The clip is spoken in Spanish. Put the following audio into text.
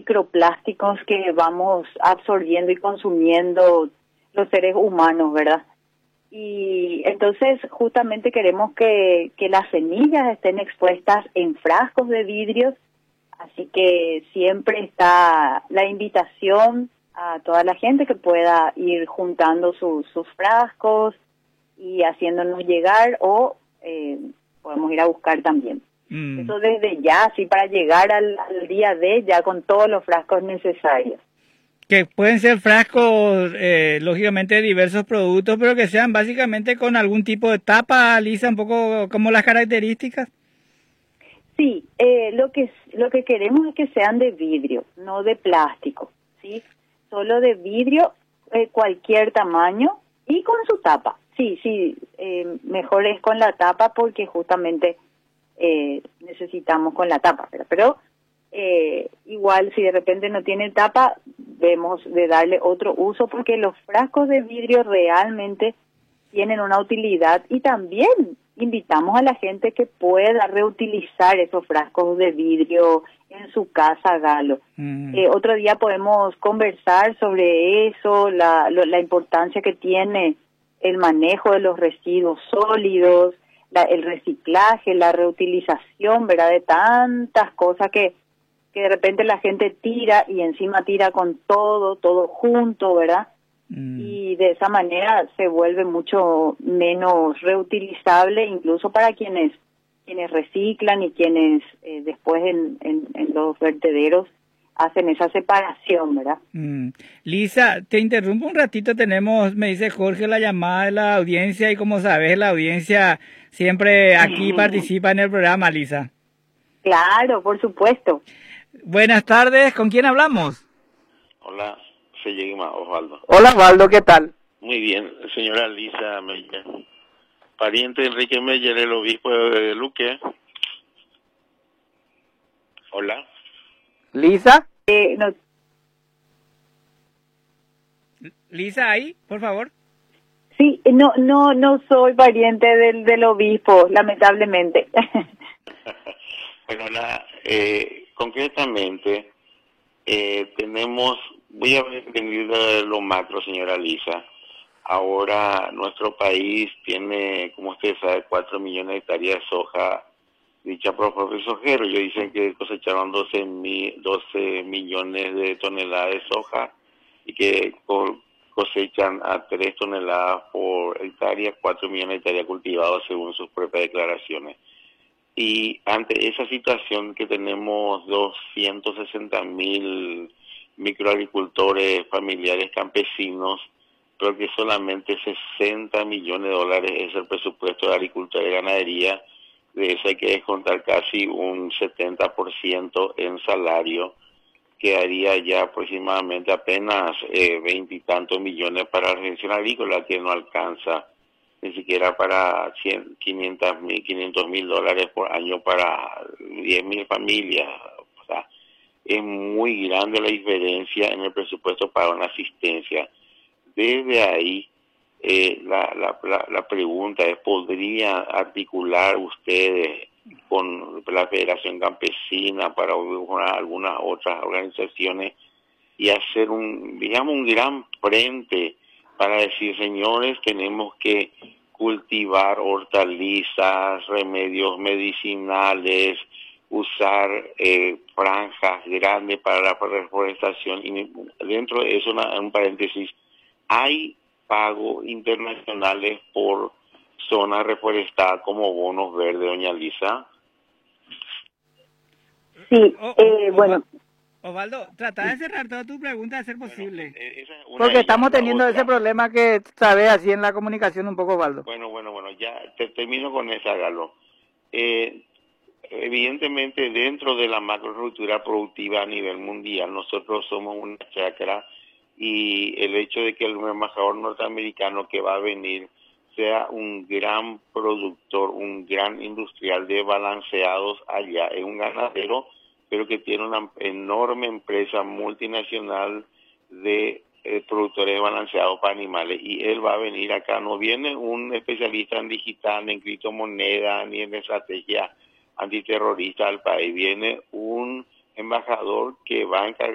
microplásticos que vamos absorbiendo y consumiendo los seres humanos, ¿verdad? Y entonces justamente queremos que las semillas estén expuestas en frascos de vidrio, así que siempre está la invitación a toda la gente que pueda ir juntando sus frascos y haciéndonos llegar o podemos ir a buscar también. Eso desde ya, así para llegar al día de ya con todos los frascos necesarios. Que pueden ser frascos, lógicamente, de diversos productos, pero que sean básicamente con algún tipo de tapa, Lisa, un poco como las características. Sí, lo que queremos es que sean de vidrio, no de plástico, ¿sí? Solo de vidrio, cualquier tamaño y con su tapa. Sí, mejor es con la tapa porque justamente necesitamos con la tapa, pero igual si de repente no tiene tapa, vemos de darle otro uso porque los frascos de vidrio realmente tienen una utilidad y también invitamos a la gente que pueda reutilizar esos frascos de vidrio en su casa, hágalo. Otro día podemos conversar sobre eso, la importancia que tiene el manejo de los residuos sólidos, el reciclaje, la reutilización, ¿verdad? De tantas cosas que de repente la gente tira y encima tira con todo junto, ¿verdad? Y de esa manera se vuelve mucho menos reutilizable, incluso para quienes reciclan y quienes después en los vertederos hacen esa separación, ¿verdad? Lisa, te interrumpo un ratito, me dice Jorge, la llamada de la audiencia y como sabes, la audiencia siempre aquí participa en el programa, Lisa. Claro, por supuesto. Buenas tardes, ¿con quién hablamos? Hola, se llama Osvaldo. Hola Osvaldo, ¿qué tal? Muy bien, señora Lisa Meyer, pariente de Enrique Meyer, el obispo de Luque. Hola. Lisa. No. Lisa, ahí, por favor. Sí, no soy pariente del obispo, lamentablemente. Bueno, concretamente voy a venir de lo macro, señora Lisa. Ahora nuestro país tiene, como usted sabe, 4 millones de hectáreas de soja dicha por propios sojeros. Ellos dicen que cosecharon 12 millones de toneladas de soja y que cosechan a 3 toneladas por hectárea, 4 millones de hectáreas cultivadas según sus propias declaraciones. Y ante esa situación que tenemos 260.000 microagricultores familiares campesinos, pero que solamente 60 millones de dólares es el presupuesto de agricultura y ganadería, de eso hay que descontar casi un 70% en salario, quedaría ya aproximadamente apenas 20 y tantos millones para la organización agrícola, que no alcanza ni siquiera para 500 mil dólares por año para 10.000 familias. O sea, es muy grande la diferencia en el presupuesto para una asistencia. Desde ahí, la pregunta es, ¿podrían articular ustedes con la Federación Campesina para algunas otras organizaciones y hacer un gran frente para decir, señores, tenemos que cultivar hortalizas, remedios medicinales, usar franjas grandes para la reforestación? Y dentro de eso, un paréntesis, hay pagos internacionales por zona reforestada como bonos verdes, doña Lisa. Sí, bueno. Osvaldo, trata de cerrar toda tu pregunta a ser posible. Bueno, porque estamos teniendo ese problema que sabes así en la comunicación un poco, Osvaldo. Bueno, ya termino con esa, Galo. Evidentemente, dentro de la macroestructura productiva a nivel mundial, nosotros somos una chacra, y el hecho de que el embajador norteamericano que va a venir sea un gran productor, un gran industrial de balanceados allá, es un ganadero, pero que tiene una enorme empresa multinacional de productores balanceados para animales, y él va a venir acá. No viene un especialista en digital, ni en criptomonedas, ni en estrategia antiterrorista al país. Viene un embajador que va a encargar